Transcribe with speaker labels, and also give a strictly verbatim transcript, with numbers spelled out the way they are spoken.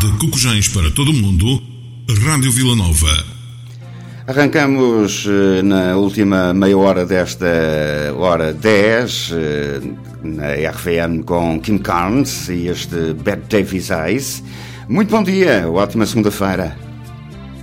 Speaker 1: De Cocujães para todo o mundo, Rádio Vila Nova.
Speaker 2: Arrancamos na última meia hora desta hora dez na R V N com Kim Carnes e este Bette Davis Eyes. Muito bom dia, ótima segunda-feira.